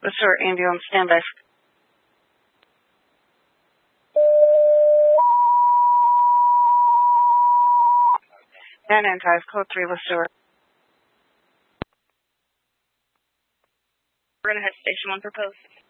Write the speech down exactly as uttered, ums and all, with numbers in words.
Stewart, Andy on standby. nine nine five, code three, with Stewart. We're going to hit station one for post.